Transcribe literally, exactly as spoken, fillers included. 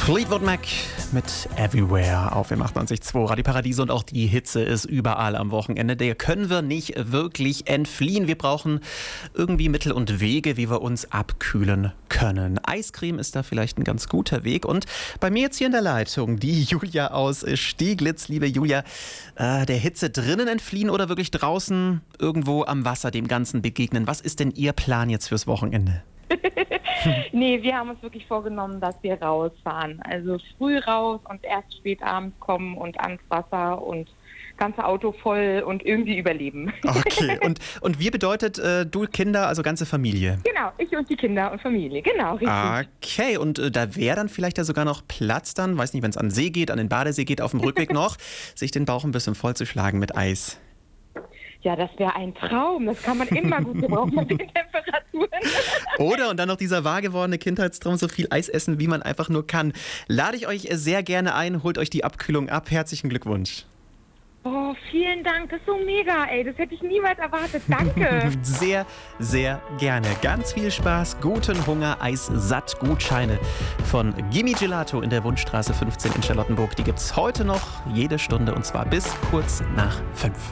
Fleetwood Mac mit Everywhere auf M achtundneunzig Komma zwei Radio Paradiese, und auch die Hitze ist überall am Wochenende. Der können wir nicht wirklich entfliehen. Wir brauchen irgendwie Mittel und Wege, wie wir uns abkühlen können. Eiscreme ist da vielleicht ein ganz guter Weg. Und bei mir jetzt hier in der Leitung die Julia aus Stieglitz. Liebe Julia, äh, der Hitze drinnen entfliehen oder wirklich draußen irgendwo am Wasser dem Ganzen begegnen? Was ist denn Ihr Plan jetzt fürs Wochenende? Nee, wir haben uns wirklich vorgenommen, dass wir rausfahren. Also früh raus und erst spät abends kommen und ans Wasser und ganze Auto voll und irgendwie überleben. Okay, und, und wir bedeutet äh, du, Kinder, also ganze Familie? Genau, ich und die Kinder und Familie, genau, richtig. Okay, und äh, da wäre dann vielleicht ja sogar noch Platz dann, weiß nicht, wenn es an den See geht, an den Badesee geht, auf dem Rückweg noch, sich den Bauch ein bisschen vollzuschlagen mit Eis. Ja, das wäre ein Traum. Das kann man immer gut gebrauchen mit den Temperaturen. Oder, und dann noch dieser wahr gewordene Kindheitstraum, so viel Eis essen, wie man einfach nur kann. Lade ich euch sehr gerne ein, holt euch die Abkühlung ab. Herzlichen Glückwunsch. Oh, vielen Dank. Das ist so mega, ey. Das hätte ich niemals erwartet. Danke. Sehr, sehr gerne. Ganz viel Spaß, guten Hunger, Eis satt, Gutscheine von Gimme Gelato in der Wunschstraße fünfzehn in Charlottenburg. Die gibt's heute noch jede Stunde, und zwar bis kurz nach fünf.